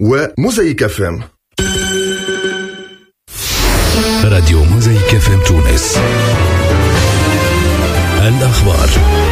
وموزايك اف ام. راديو موزايك اف ام تونس. الأخبار.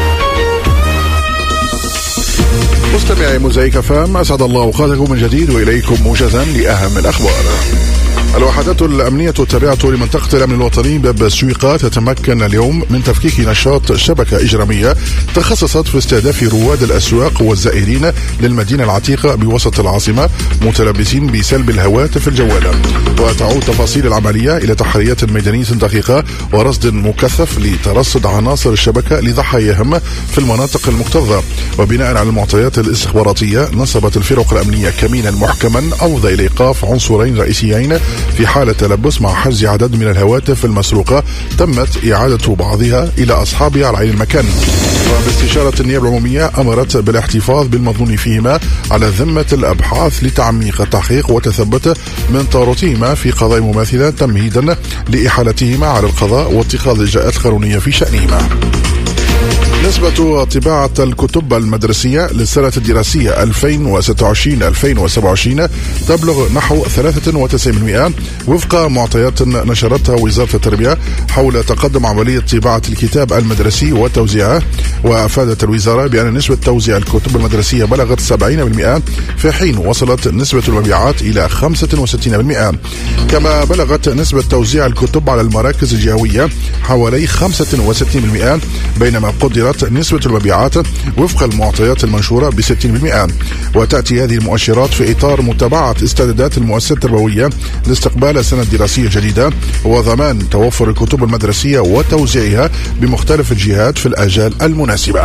مستمعي موزايك اف ام، أسعد الله أوقاتكم من جديد وإليكم موجزا لأهم الأخبار. الوحدات الأمنية التابعة لمنطقة الأمن الوطني باب السويقة تتمكن اليوم من تفكيك نشاط شبكة إجرامية تخصصت في استهداف رواد الأسواق والزائرين للمدينة العتيقة بوسط العاصمة متلبسين بسلب الهواتف الجوالة. وتعود تفاصيل العملية إلى تحريات ميدانية دقيقة ورصد مكثف لترصد عناصر الشبكة لضحاياهم في المناطق المكتظة. وبناء على المعطيات الاستخباراتية نصبت الفرق الأمنية كمينا محكما أفضى إلى إيقاف عنصرين رئيسيين في حالة تلبس مع حجز عدد من الهواتف المسروقة تمت إعادة بعضها إلى أصحابها على عين المكان. وباستشارة النيابة العمومية أمرت بالاحتفاظ بالمظنون فيهما على ذمة الأبحاث لتعميق التحقيق وتثبت من تورطهما في قضايا مماثلة تمهيدا لإحالتهما على القضاء واتخاذ الإجراءات القانونية في شأنهما. نسبة طباعة الكتب المدرسية للسنة الدراسية 2026-2027 تبلغ نحو 93% وفق معطيات نشرتها وزارة التربية حول تقدم عملية طباعة الكتاب المدرسي وتوزيعه. وأفادت الوزارة بأن نسبة توزيع الكتب المدرسية بلغت 70% في حين وصلت نسبة المبيعات إلى 65%. كما بلغت نسبة توزيع الكتب على المراكز الجهوية حوالي 65%، بينما قدرت نسبة المبيعات وفق المعطيات المنشورة ب60%. وتأتي هذه المؤشرات في إطار متابعة استعدادات المؤسسات التربوية لاستقبال السنة الدراسية الجديدة وضمان توفر الكتب المدرسية وتوزيعها بمختلف الجهات في الآجال المناسبة.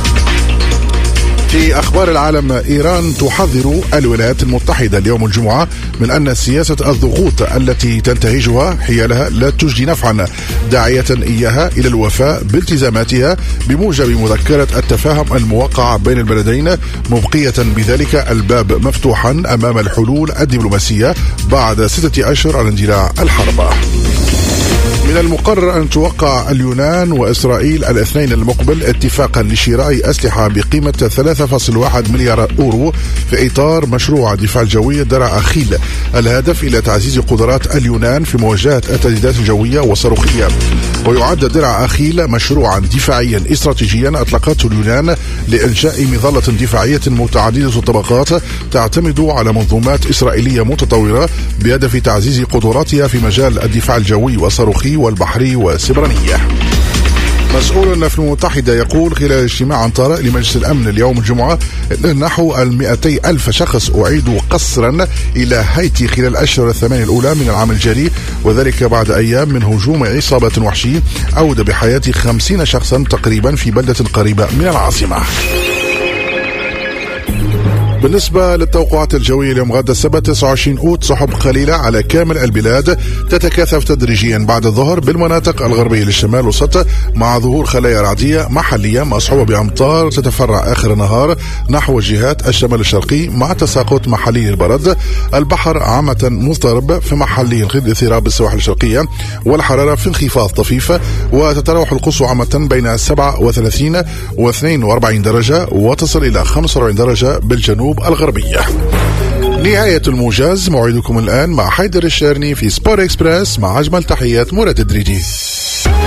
في أخبار العالم، إيران تحذر الولايات المتحدة اليوم الجمعة من أن سياسة الضغوط التي تنتهجها حيالها لا تجدي نفعا، داعية إياها إلى الوفاء بالتزاماتها بموجب مذكرة التفاهم الموقعة بين البلدين، مبقية بذلك الباب مفتوحا أمام الحلول الدبلوماسية بعد 6 أشهر على اندلاع الحرب. من المقرر أن توقع اليونان وإسرائيل الاثنين المقبل اتفاقا لشراء أسلحة بقيمة 3.1 مليار أورو في إطار مشروع الدفاع الجوي درع أخيل، الهدف إلى تعزيز قدرات اليونان في مواجهة التهديدات الجوية والصاروخية. ويعد درع أخيل مشروعا دفاعيا استراتيجيا أطلقته اليونان لإنشاء مظلة دفاعية متعددة الطبقات تعتمد على منظومات إسرائيلية متطورة بهدف تعزيز قدراتها في مجال الدفاع الجوي والصاروخي والبحري والسبرانية. مسؤول في المتحدة يقول خلال اجتماع طارئ لمجلس الأمن اليوم الجمعة أن نحو 200,000 شخص أعيدوا قسرا إلى هايتي خلال الأشهر 8 الأولى من العام الجاري، وذلك بعد أيام من هجوم عصابة وحشي أودى بحياة 50 شخصا تقريبا في بلدة قريبة من العاصمة. بالنسبة للتوقعات الجوية اليوم غدا السبت 29 أوت، سحب قليلة على كامل البلاد تتكاثف تدريجيا بعد الظهر بالمناطق الغربية للشمال وسط، مع ظهور خلايا رعدية محلية مصحوبة بأمطار تتفرع آخر النهار نحو جهات الشمال الشرقي مع تساقط محلي للبرد. البحر عامة مضطرب في محلي الاضطراب بالسواحل الشرقية، والحرارة في انخفاض طفيف، وتتراوح القصوى عامة بين 37 و42 درجة وتصل إلى 45 درجة بالجنوب الغربية. نهاية الموجز، موعدكم الآن مع حيدر الشارني في سبور إكسبرس، مع أجمل تحيات مراد الدريدي.